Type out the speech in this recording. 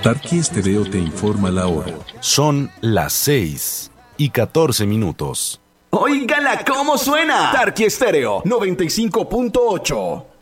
Tarqui Estéreo te informa la hora. Son las 6:14. ¡Óigala cómo suena! Tarqui Estéreo 95.8.